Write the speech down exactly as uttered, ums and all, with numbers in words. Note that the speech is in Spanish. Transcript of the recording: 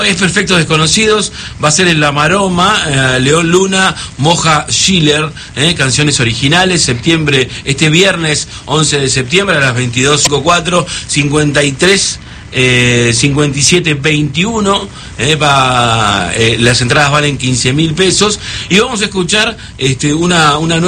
Es Perfectos Desconocidos, va a ser en La Maroma, eh, León Luna, Moja Schiller, eh, canciones originales, septiembre, este viernes once de septiembre a las veintidós cincuenta y cuatro, cincuenta y tres, eh, cincuenta y siete, veintiuno, eh, va, eh, las entradas valen quince mil pesos, y vamos a escuchar este, una, una nueva